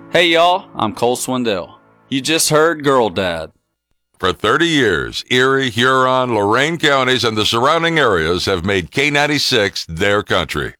Hey y'all, I'm Cole Swindell. You just heard Girl Dad. For 30 years, Erie, Huron, Lorain counties, and the surrounding areas have made K96 their country.